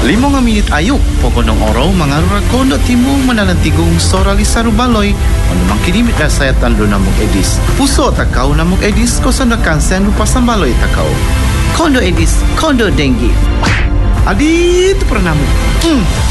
5 minit ayuk pokonong oro mangarura kondo timu manalantigong sorali sarubaloy ono mangkinimit na saya tando namog edis. Puso takau namog edis kosondo kansen lupa sambaloy takau. Kondo edis, kondo dengue. Adit pernah